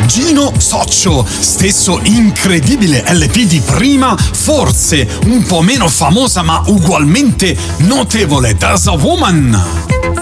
Gino Soccio, stesso incredibile LP di prima, forse un po' meno famosa ma ugualmente notevole, There's a Woman.